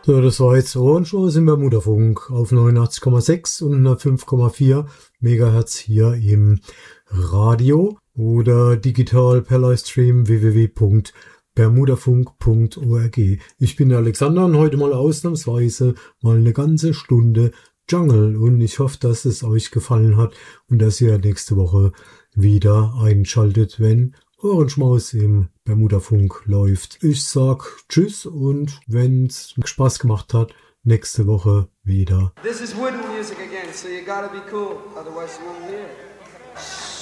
So, das war jetzt Ohrenschmaus im Bermudafunk auf 89,6 und 105,4 Megahertz hier im Radio oder digital per Livestream www.bermudafunk.org. Ich bin der Alexander und heute mal ausnahmsweise mal eine ganze Stunde Jungle und ich hoffe, dass es euch gefallen hat und dass ihr nächste Woche wieder einschaltet, wenn Ohrenschmaus im Bermudafunk läuft. Ich sag Tschüss und wenn's Spaß gemacht hat, nächste Woche wieder. This is wooden music again, so you gotta be cool, otherwise you won't hear it.